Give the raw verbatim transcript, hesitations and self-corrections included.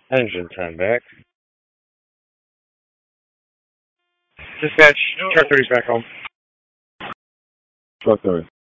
Engine ten back. Dispatch, truck thirty's back home. Truck thirty.